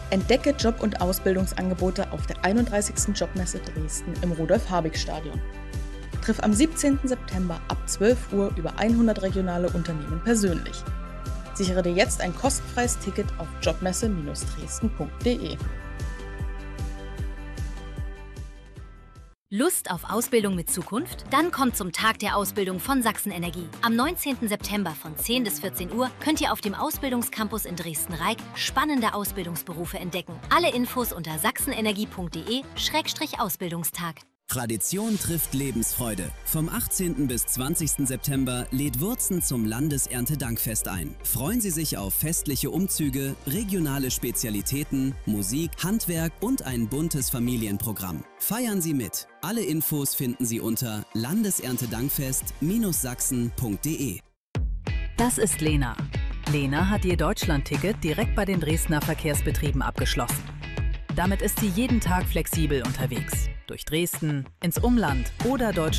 Entdecke Job- und Ausbildungsangebote auf der 31. Jobmesse Dresden im Rudolf-Habig-Stadion. Triff am 17. September ab 12 Uhr über 100 regionale Unternehmen persönlich. Sichere dir jetzt ein kostenfreies Ticket auf jobmesse-dresden.de. Lust auf Ausbildung mit Zukunft? Dann kommt zum Tag der Ausbildung von Sachsen Energie. Am 19. September von 10 bis 14 Uhr könnt ihr auf dem Ausbildungscampus in Dresden-Reik spannende Ausbildungsberufe entdecken. Alle Infos unter sachsenenergie.de/Ausbildungstag. Tradition trifft Lebensfreude. Vom 18. bis 20. September lädt Würzen zum Landeserntedankfest ein. Freuen Sie sich auf festliche Umzüge, regionale Spezialitäten, Musik, Handwerk und ein buntes Familienprogramm. Feiern Sie mit. Alle Infos finden Sie unter landeserntedankfest-sachsen.de. Das ist Lena. Lena hat ihr Deutschland-Ticket direkt bei den Dresdner Verkehrsbetrieben abgeschlossen. Damit ist sie jeden Tag flexibel unterwegs. Durch Dresden, ins Umland oder Deutschland.